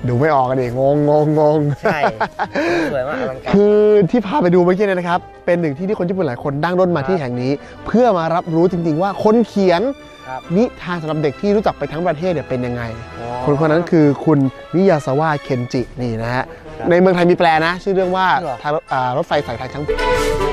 ดูไม่ออกกันดิงงใช่สวยมากอลังการคือที่พาไปดูเมื่อกี้เนี่ยนะครับเป็นหนึ่งที่คนญี่ปุ่นหลายคนดั้งด้นมาที่แห่งนี้เพื่อมารับรู้จริงๆว่าคนเขียนนิทานสำหรับเด็กที่รู้จักไปทั้งประเทศเนี่ยเป็นยังไงคนนั้นคือคุณมิยาซาวะเคนจินี่นะฮะในเมืองไทยมีแปลนะชื่อเรื่องว่ารถไฟสายทางช้าง